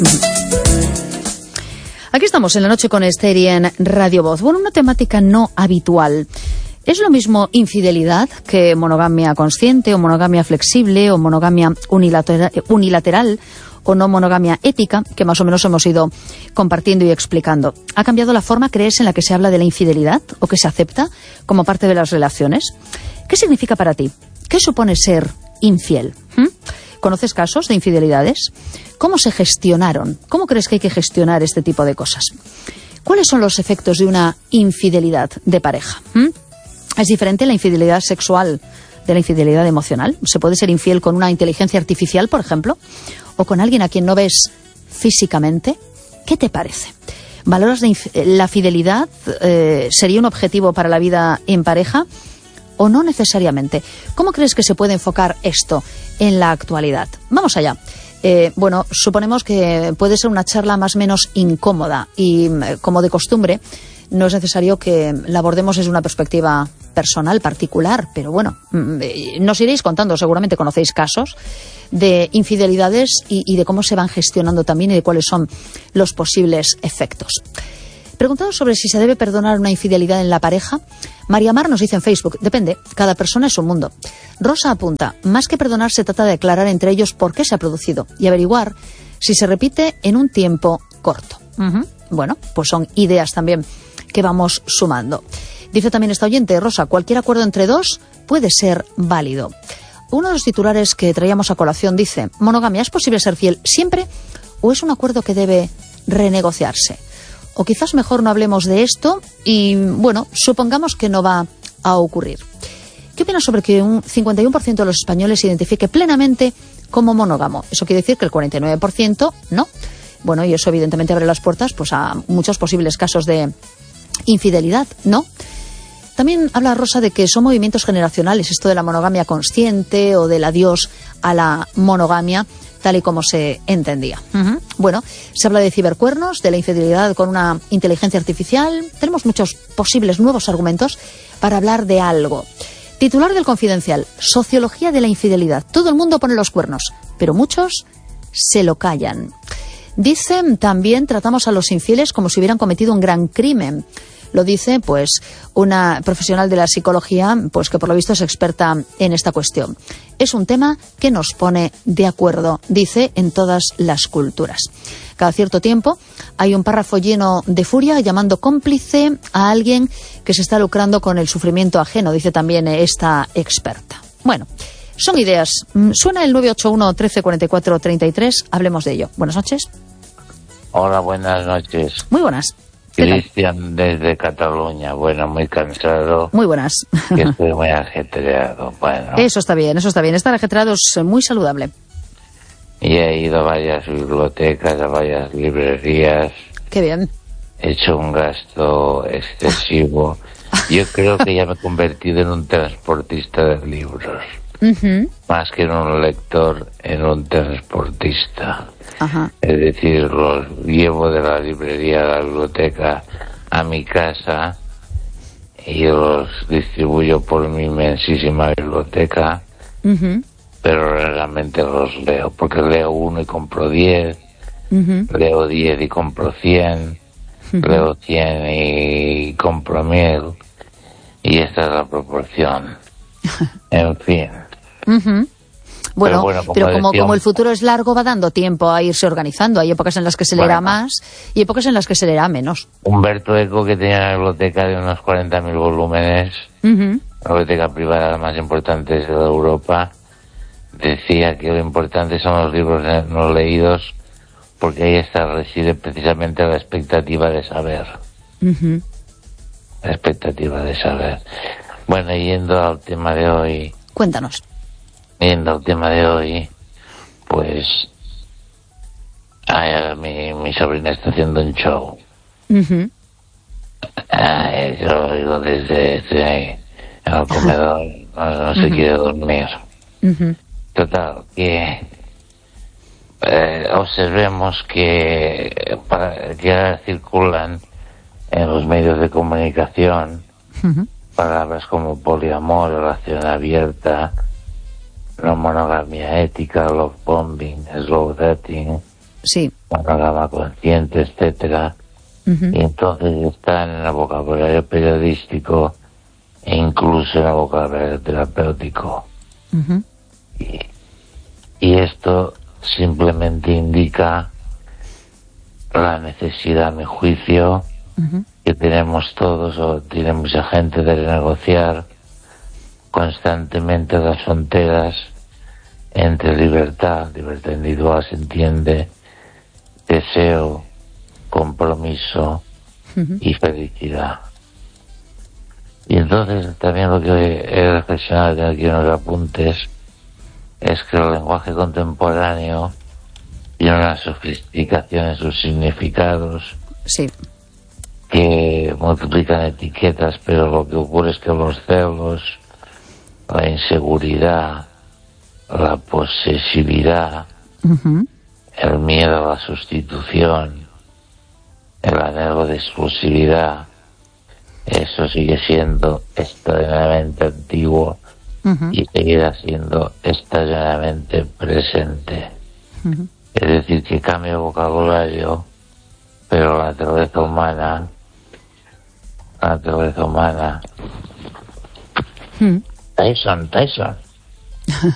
Aquí estamos en la noche con Esther y en Radio Voz. Bueno, una temática no habitual. ¿Es lo mismo infidelidad que monogamia consciente o monogamia flexible o monogamia unilateral o no monogamia ética, que más o menos hemos ido compartiendo y explicando? ¿Ha cambiado la forma, crees, en la que se habla de la infidelidad o que se acepta como parte de las relaciones? ¿Qué significa para ti? ¿Qué supone ser infiel? ¿Conoces casos de infidelidades? ¿Cómo se gestionaron? ¿Cómo crees que hay que gestionar este tipo de cosas? ¿Cuáles son los efectos de una infidelidad de pareja? ¿Es diferente la infidelidad sexual de la infidelidad emocional? ¿Se puede ser infiel con una inteligencia artificial, por ejemplo? ¿O con alguien a quien no ves físicamente? ¿Qué te parece? ¿Valoras la fidelidad? ¿Sería un objetivo para la vida en pareja? ¿O no necesariamente? ¿Cómo crees que se puede enfocar esto en la actualidad? Vamos allá. Bueno, suponemos que puede ser una charla más o menos incómoda y, como de costumbre, no es necesario que la abordemos desde una perspectiva personal, particular, pero bueno, nos iréis contando, seguramente conocéis casos de infidelidades y de cómo se van gestionando también y de cuáles son los posibles efectos. Preguntado sobre si se debe perdonar una infidelidad en la pareja, María Mar nos dice en Facebook: depende, cada persona es un mundo. Rosa apunta: más que perdonar, se trata de aclarar entre ellos por qué se ha producido y averiguar si se repite en un tiempo corto. Bueno, pues son ideas también que vamos sumando. Dice también esta oyente, Rosa: cualquier acuerdo entre dos puede ser válido. Uno de los titulares que traíamos a colación dice: monogamia, ¿es posible ser fiel siempre o es un acuerdo que debe renegociarse? O quizás mejor no hablemos de esto y, bueno, supongamos que no va a ocurrir. ¿Qué opinas sobre que un 51% de los españoles se identifique plenamente como monógamo? Eso quiere decir que el 49% no. Bueno, y eso evidentemente abre las puertas pues a muchos posibles casos de infidelidad, ¿no? También habla Rosa de que son movimientos generacionales, esto de la monogamia consciente o del adiós a la monogamia, tal y como se entendía. Bueno, se habla de cibercuernos, de la infidelidad con una inteligencia artificial. Tenemos muchos posibles nuevos argumentos para hablar de algo. Titular del Confidencial: sociología de la infidelidad. Todo el mundo pone los cuernos, pero muchos se lo callan. Dicen también: tratamos a los infieles como si hubieran cometido un gran crimen. Lo dice pues una profesional de la psicología, pues que por lo visto es experta en esta cuestión. Es un tema que nos pone de acuerdo, dice, en todas las culturas. Cada cierto tiempo hay un párrafo lleno de furia llamando cómplice a alguien que se está lucrando con el sufrimiento ajeno, dice también esta experta. Bueno, son ideas. Suena el 981 13 44 33. Hablemos de ello. Buenas noches. Hola, buenas noches. Muy buenas. Cristian desde Cataluña. Bueno, muy cansado. Muy buenas. Que estoy muy ajetreado. Bueno. Eso está bien, eso está bien. Estar ajetreado es muy saludable. Y he ido a varias bibliotecas, a varias librerías. Qué bien. He hecho un gasto excesivo. Yo creo que ya me he convertido en un transportista de libros. Más que en un lector, en un transportista. Ajá. Es decir, los llevo de la librería a la biblioteca a mi casa y los distribuyo por mi inmensísima biblioteca, pero realmente los leo, porque leo uno y compro 10, leo 10 y compro 100, leo 100 y compro 1000, y esta es la proporción. En fin. Bueno, pero como el futuro es largo, va dando tiempo a irse organizando. Hay épocas en las que se leerá más y épocas en las que se leerá menos. Humberto Eco, que tenía una biblioteca de unos 40.000 volúmenes, la biblioteca privada más importante de Europa, decía que lo importante son los libros no leídos, porque ahí reside precisamente la expectativa de saber. La expectativa de saber. Bueno, yendo al tema de hoy... Cuéntanos. Yendo al tema de hoy, pues mi sobrina está haciendo un show. Yo lo digo desde en el comedor, no se quiere dormir. Total, que observemos que ahora circulan en los medios de comunicación palabras como poliamor, relación abierta, no monogamia ética, love bombing, slow dating, Sí. monógama consciente, etcétera. Y entonces están en el vocabulario periodístico e incluso en el vocabulario terapéutico. Y esto simplemente indica la necesidad, a mi juicio, que tenemos todos, o tiene mucha gente, de renegociar constantemente las fronteras entre libertad individual, se entiende, deseo, compromiso y felicidad. Y entonces también lo que he reflexionado aquí en los apuntes es que el lenguaje contemporáneo tiene una sofisticación en sus significados, sí, que multiplican etiquetas, pero lo que ocurre es que los celos, la inseguridad, la posesividad, el miedo a la sustitución, el anhelo de exclusividad, eso sigue siendo extraordinariamente antiguo y seguirá siendo extraordinariamente presente. Es decir, que cambia el vocabulario, pero la naturaleza humana Tyson.